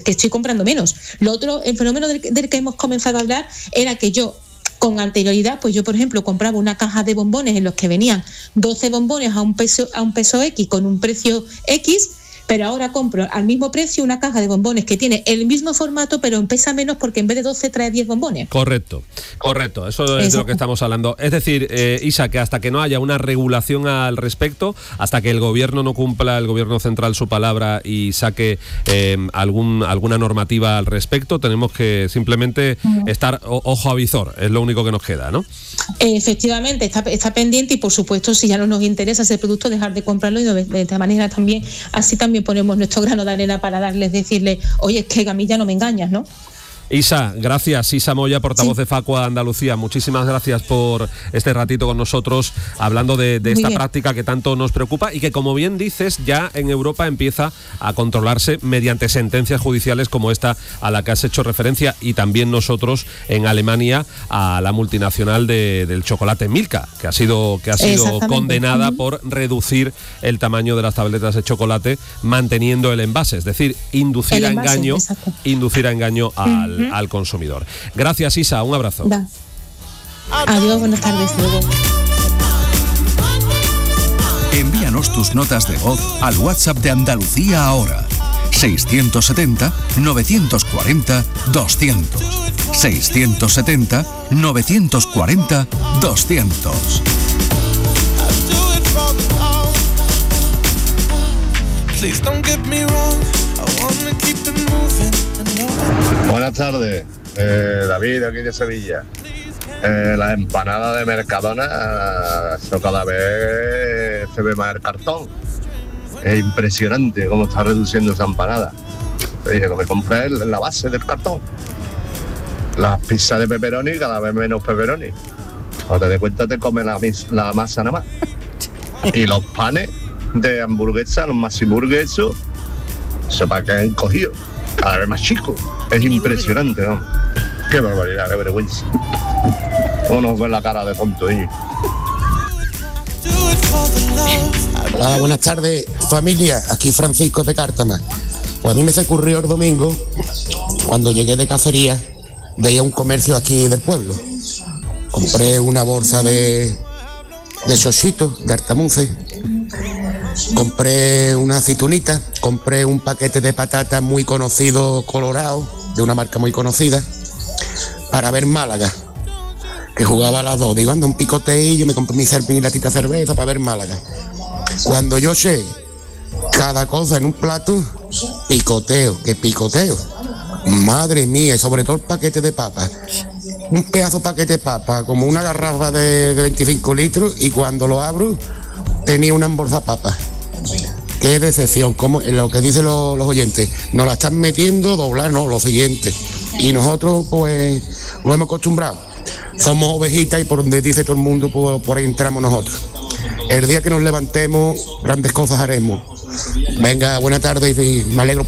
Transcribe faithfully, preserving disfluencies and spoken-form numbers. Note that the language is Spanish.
que estoy comprando menos. Lo otro, el fenómeno del, del que hemos comenzado a hablar era que yo, con anterioridad, pues yo, por ejemplo, compraba una caja de bombones en los que venían doce bombones a un peso, a un peso X con un precio X, pero ahora compro al mismo precio una caja de bombones que tiene el mismo formato, pero pesa menos porque en vez de doce trae diez bombones. Correcto, correcto, eso es Exacto. de lo que estamos hablando. Es decir, eh, Isa, que hasta que no haya una regulación al respecto, hasta que el gobierno no cumpla, el gobierno central, su palabra y saque eh, algún alguna normativa al respecto, tenemos que simplemente uh-huh. estar o, ojo a visor, es lo único que nos queda, ¿no? Efectivamente, está, está pendiente y por supuesto, si ya no nos interesa ese producto, dejar de comprarlo y de, de esta manera también, así también ponemos nuestro grano de arena para darles, decirle, oye, es que a mí ya no me engañas, ¿no? Isa, gracias. Isa Moya, portavoz sí. de Facua Andalucía. Muchísimas gracias por este ratito con nosotros hablando de, de esta bien. práctica que tanto nos preocupa y que, como bien dices, ya en Europa empieza a controlarse mediante sentencias judiciales como esta a la que has hecho referencia, y también nosotros en Alemania a la multinacional de, del chocolate Milka, que ha sido, que ha sido condenada uh-huh. por reducir el tamaño de las tabletas de chocolate manteniendo el envase, es decir, inducir a engaño, exacto. inducir a engaño al uh-huh. al consumidor. Gracias, Isa, un abrazo. Da. Adiós, buenas tardes. Luego. Envíanos tus notas de voz al WhatsApp de Andalucía ahora. seiscientos setenta, novecientos cuarenta, doscientos. seiscientos setenta, novecientos cuarenta, doscientos. Please don't get me wrong. I wanna keep it moving. Buenas tardes, eh, David, aquí de Sevilla. Eh, la empanada de Mercadona, eso cada vez se ve más el cartón. Es impresionante cómo está reduciendo esa empanada. Te dije que me compré la base del cartón. Las pizzas de pepperoni, cada vez menos pepperoni. Cuando te des cuenta te comes la, la masa nada más. Y los panes de hamburguesa, los Massiburger, eso, eso para que han cogido. Cada vez más chico. Es impresionante, ¿no? Qué barbaridad, qué vergüenza. ¿Cómo nos ve la cara de tonto, ¿eh? Hola, buenas tardes, familia. Aquí Francisco de Cártama. Pues a mí me se ocurrió el domingo, cuando llegué de cacería, veía un comercio aquí del pueblo. Compré una bolsa de, de sositos, de artamuce. Compré una aceitunita, compré un paquete de patatas muy conocido, colorado, de una marca muy conocida, para ver Málaga, que jugaba a las dos. Digo, anda, un picoteillo, me compré mi latita de cerveza para ver Málaga. Cuando yo sé cada cosa en un plato, picoteo, que picoteo. Madre mía, y sobre todo el paquete de papas. Un pedazo de paquete de papas, como una garrafa de, de veinticinco litros, y cuando lo abro, tenía una embolsa papas. Qué decepción, como lo que dicen los, los oyentes, nos la están metiendo, doblar, no, lo siguiente. Y nosotros, pues, lo hemos acostumbrado. Somos ovejitas y por donde dice todo el mundo, pues, por ahí entramos nosotros. El día que nos levantemos, grandes cosas haremos. Venga, buena tarde y me alegro por